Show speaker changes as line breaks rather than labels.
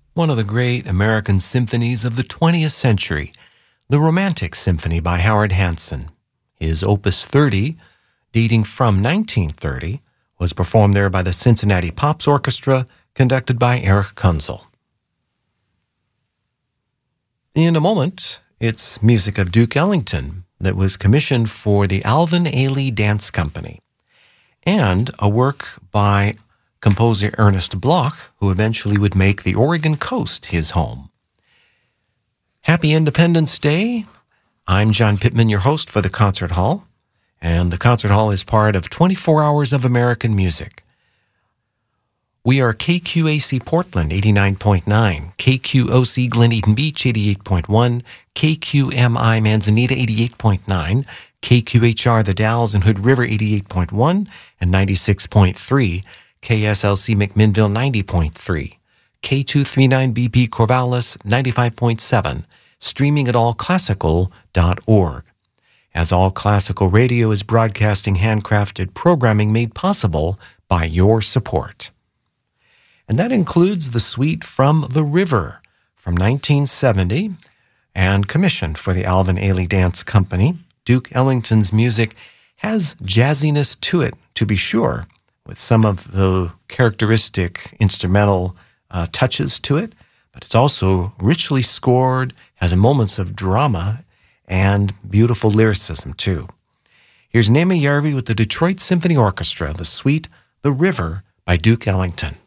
one of the great American symphonies of the 20th century, the Romantic Symphony by Howard Hanson. His Opus 30, dating from 1930, was performed there by the Cincinnati Pops Orchestra, conducted by Eric Kunzel. In a moment, it's music of Duke Ellington that was commissioned for the Alvin Ailey Dance Company, and a work by composer Ernest Bloch, who eventually would make the Oregon coast his home. Happy Independence Day. I'm John Pittman, your host for the Concert Hall, and the Concert Hall is part of 24 Hours of American Music. We are KQAC Portland, 89.9, KQOC Glen Eden Beach, 88.1, KQMI Manzanita, 88.9, KQHR The Dalles and Hood River, 88.1 and 96.3, KSLC McMinnville, 90.3, K239BP Corvallis, 95.7, streaming at allclassical.org. As All Classical Radio is broadcasting handcrafted programming made possible by your support. And that includes the suite from The River from 1970 and commissioned for the Alvin Ailey Dance Company. Duke Ellington's music has jazziness to it, to be sure, with some of the characteristic instrumental touches to it, but it's also richly scored, has moments of drama, and beautiful lyricism, too. Here's Naima Järvi with the Detroit Symphony Orchestra, the suite The River by Duke Ellington.